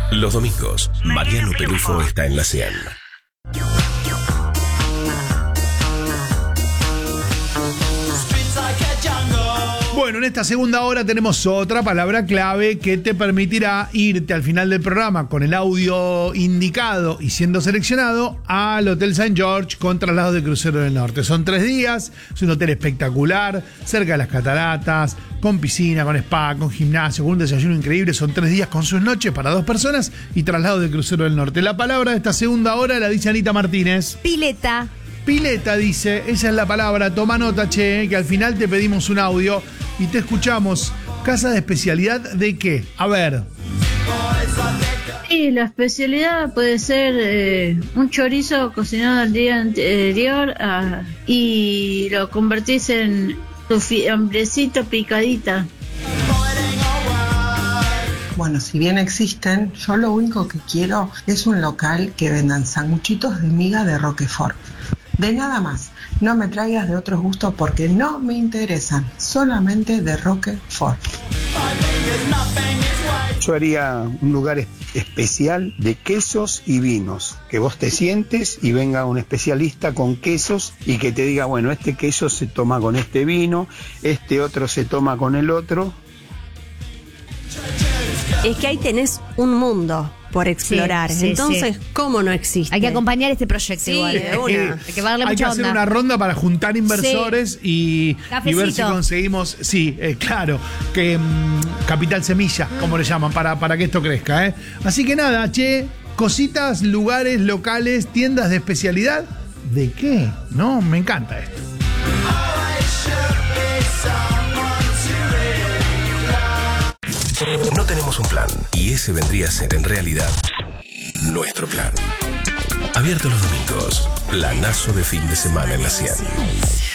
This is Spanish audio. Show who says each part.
Speaker 1: Los domingos, Mariano Pelufo está en la 100.
Speaker 2: Bueno, en esta segunda hora tenemos otra palabra clave que te permitirá irte al final del programa con el audio indicado y siendo seleccionado al Hotel St. George con traslado de crucero del norte. Son 3 días, es un hotel espectacular, cerca de las cataratas, con piscina, con spa, con gimnasio, con un desayuno increíble. Son 3 días con sus noches para 2 personas y traslado de crucero del norte. La palabra de esta segunda hora la dice Anita Martínez.
Speaker 3: Pileta.
Speaker 2: Pileta dice, esa es la palabra, toma nota, che, que al final te pedimos un audio y te escuchamos. ¿Casa de especialidad de qué? A ver.
Speaker 4: Y la especialidad puede ser un chorizo cocinado el día anterior y lo convertís en tu hambrecito picadita.
Speaker 5: Bueno, si bien existen, yo lo único que quiero es un local que vendan sanguchitos de miga de Roquefort. De nada más, no me traigas de otros gustos porque no me interesan, solamente de Roquefort.
Speaker 6: Yo haría un lugar especial de quesos y vinos, que vos te sientes y venga un especialista con quesos y que te diga, bueno, este queso se toma con este vino, este otro se toma con el otro.
Speaker 3: Es que ahí tenés un mundo por explorar.
Speaker 7: Sí,
Speaker 3: entonces,
Speaker 7: sí.
Speaker 3: ¿cómo no existe?
Speaker 7: Hay que acompañar este proyecto igual.
Speaker 3: de una.
Speaker 7: Hay que darle
Speaker 2: Hay que
Speaker 7: mucha
Speaker 2: hacer
Speaker 7: onda.
Speaker 2: una ronda para juntar inversores y ver si conseguimos, claro, que Capital Semilla, como le llaman, para que esto crezca. Así que nada, che, cositas, lugares, locales, tiendas de especialidad. ¿De qué? No, me encanta esto.
Speaker 1: No tenemos un plan y ese vendría a ser en realidad nuestro plan. Abierto los domingos, planazo de fin de semana en la 100.